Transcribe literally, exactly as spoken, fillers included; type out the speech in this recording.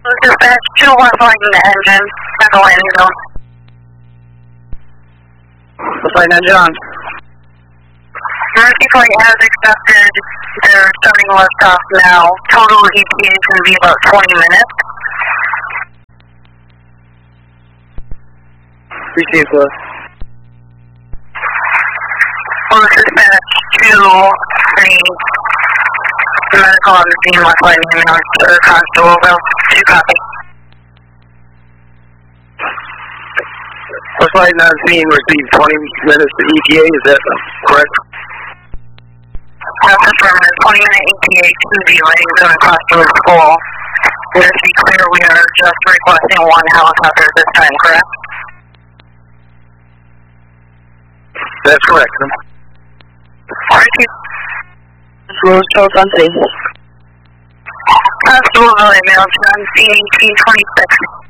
Dispatch two one flighting the engine at the landing zone. What's flight engine on? Mercy Flight has accepted their starting liftoff now. Total E T A is going to be about twenty minutes. Received, sir. Well, this is dispatch two three. Medical on the scene, left flight ambulance, or Constable, two copy. What's flight on scene received twenty minutes to E T A, is that correct? I'll confirm the twenty minute E T A to the landing zone across the full. Just to be clear, we are just requesting one helicopter at this time, correct? That's correct. Alright, Rose Charles on scene. Constable, ambulance on scene eighteen twenty-six.